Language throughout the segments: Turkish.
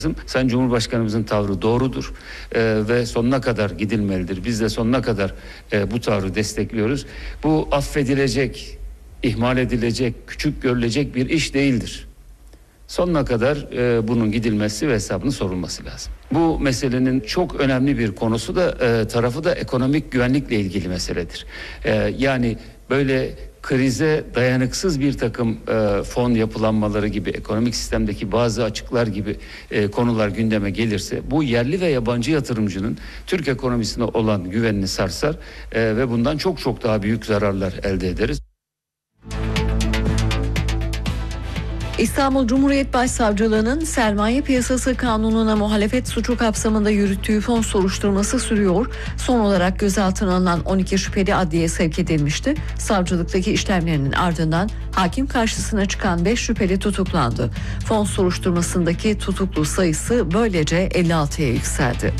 Sayın Cumhurbaşkanımızın tavrı doğrudur ve sonuna kadar gidilmelidir. Biz de sonuna kadar bu tavrı destekliyoruz. Bu affedilecek, ihmal edilecek, küçük görülecek bir iş değildir. Sonuna kadar bunun gidilmesi ve hesabının sorulması lazım. Bu meselenin çok önemli bir konusu da tarafı da ekonomik güvenlikle ilgili meseledir. Yani böyle krize dayanıksız bir takım fon yapılanmaları gibi, ekonomik sistemdeki bazı açıklar gibi konular gündeme gelirse bu yerli ve yabancı yatırımcının Türk ekonomisine olan güvenini sarsar ve bundan çok çok daha büyük zararlar elde ederiz. İstanbul Cumhuriyet Başsavcılığı'nın Sermaye Piyasası Kanunu'na muhalefet suçu kapsamında yürüttüğü fon soruşturması sürüyor. Son olarak gözaltına alınan 12 şüpheli adliyeye sevk edilmişti. Savcılıktaki işlemlerinin ardından hakim karşısına çıkan 5 şüpheli tutuklandı. Fon soruşturmasındaki tutuklu sayısı böylece 56'ya yükseldi.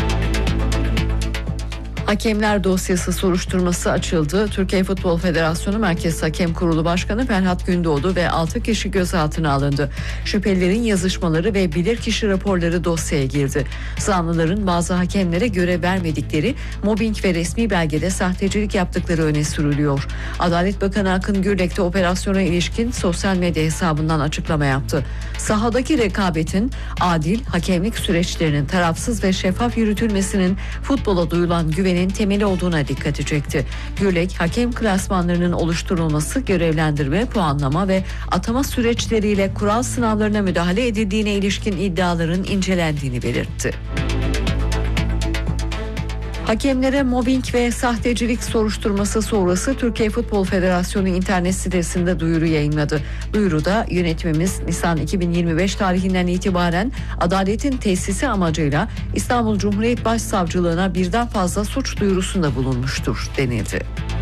Hakemler dosyası soruşturması açıldı. Türkiye Futbol Federasyonu Merkez Hakem Kurulu Başkanı Ferhat Gündoğdu ve 6 kişi gözaltına alındı. Şüphelilerin yazışmaları ve bilirkişi raporları dosyaya girdi. Zanlıların bazı hakemlere görev vermedikleri, mobbing ve resmi belgede sahtecilik yaptıkları öne sürülüyor. Adalet Bakanı Akın Gürlek de operasyona ilişkin sosyal medya hesabından açıklama yaptı. Sahadaki rekabetin adil, hakemlik süreçlerinin tarafsız ve şeffaf yürütülmesinin futbola duyulan güvenin temeli olduğuna dikkati çekti. Gürlek, hakem klasmanlarının oluşturulması, görevlendirme, puanlama ve atama süreçleriyle kural sınavlarına müdahale edildiğine ilişkin iddiaların incelendiğini belirtti. Hakemlere mobbing ve sahtecilik soruşturması sonrası Türkiye Futbol Federasyonu internet sitesinde duyuru yayınladı. Duyuruda yönetimimiz Nisan 2025 tarihinden itibaren adaletin tesisi amacıyla İstanbul Cumhuriyet Başsavcılığına birden fazla suç duyurusunda bulunmuştur denildi.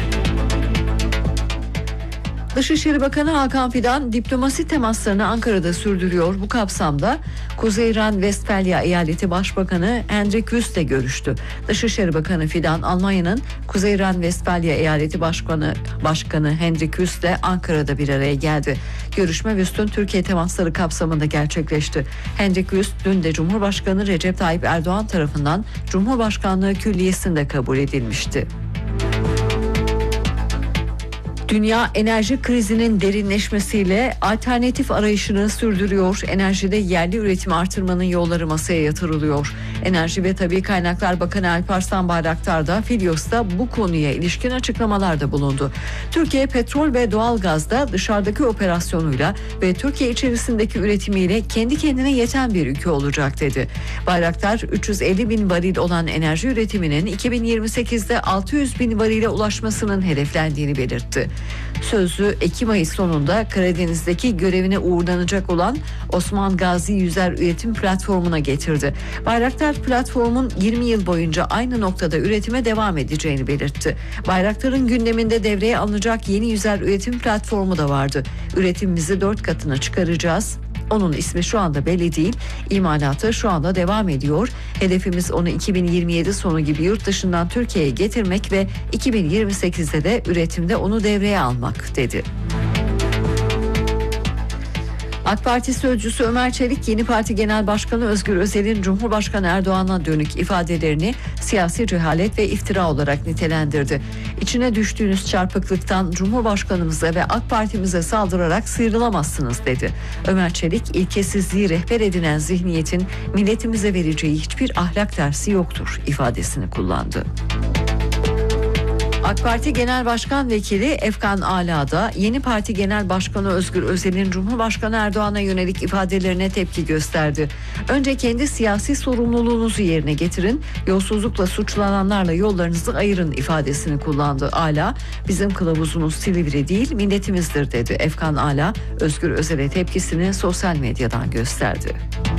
Dışişleri Bakanı Hakan Fidan diplomasi temaslarını Ankara'da sürdürüyor. Bu kapsamda Kuzey Ren-Vestfalya Eyaleti Başbakanı Hendrik Wüst'le görüştü. Dışişleri Bakanı Fidan, Almanya'nın Kuzey Ren-Vestfalya Eyaleti Başkanı Hendrik Wüst'le Ankara'da bir araya geldi. Görüşme Wüst'ün Türkiye temasları kapsamında gerçekleşti. Hendrik Wüst dün de Cumhurbaşkanı Recep Tayyip Erdoğan tarafından Cumhurbaşkanlığı Külliyesi'nde kabul edilmişti. Dünya enerji krizinin derinleşmesiyle alternatif arayışını sürdürüyor. Enerjide yerli üretimi artırmanın yolları masaya yatırılıyor. Enerji ve Tabii Kaynaklar Bakanı Alparslan Bayraktar da Filyos'ta bu konuya ilişkin açıklamalarda bulundu. Türkiye petrol ve doğalgazda dışarıdaki operasyonuyla ve Türkiye içerisindeki üretimiyle kendi kendine yeten bir ülke olacak dedi. Bayraktar 350 bin varil olan enerji üretiminin 2028'de 600 bin varile ulaşmasının hedeflendiğini belirtti. Sözlü Ekim ayı sonunda Karadeniz'deki görevine uğurlanacak olan Osman Gazi Yüzer Üretim Platformu'na getirdi. Bayraktar platformun 20 yıl boyunca aynı noktada üretime devam edeceğini belirtti. Bayraktar'ın gündeminde devreye alınacak yeni yüzer üretim platformu da vardı. Üretimimizi 4 katına çıkaracağız. Onun ismi şu anda belli değil. İmalatı şu anda devam ediyor. Hedefimiz onu 2027 sonu gibi yurt dışından Türkiye'ye getirmek ve 2028'de de üretimde onu devreye almak dedi. AK Parti sözcüsü Ömer Çelik, Yeni Parti Genel Başkanı Özgür Özel'in Cumhurbaşkanı Erdoğan'a dönük ifadelerini siyasi cehalet ve iftira olarak nitelendirdi. İçine düştüğünüz çarpıklıktan Cumhurbaşkanımıza ve AK Parti'mize saldırarak sıyrılamazsınız dedi. Ömer Çelik, ilkesizliği rehber edinen zihniyetin milletimize vereceği hiçbir ahlak dersi yoktur ifadesini kullandı. AK Parti Genel Başkan Vekili Efkan Ala da Yeni Parti Genel Başkanı Özgür Özel'in Cumhurbaşkanı Erdoğan'a yönelik ifadelerine tepki gösterdi. Önce kendi siyasi sorumluluğunuzu yerine getirin, yolsuzlukla suçlananlarla yollarınızı ayırın ifadesini kullandı. Ala, bizim kılavuzumuz Silivri değil milletimizdir dedi. Efkan Ala, Özgür Özel'e tepkisini sosyal medyadan gösterdi.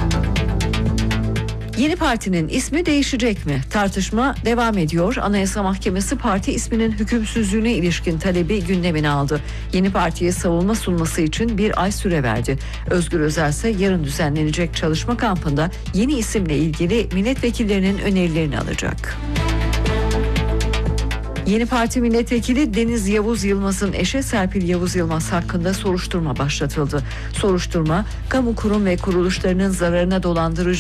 Yeni partinin ismi değişecek mi? Tartışma devam ediyor. Anayasa Mahkemesi parti isminin hükümsüzlüğüne ilişkin talebi gündemine aldı. Yeni partiye savunma sunması için bir ay süre verdi. Özgür Özel ise yarın düzenlenecek çalışma kampında yeni isimle ilgili milletvekillerinin önerilerini alacak. Yeni Parti Milletvekili Deniz Yavuz Yılmaz'ın eşi Serpil Yavuz Yılmaz hakkında soruşturma başlatıldı. Soruşturma, kamu kurum ve kuruluşlarının zararına dolandırıcı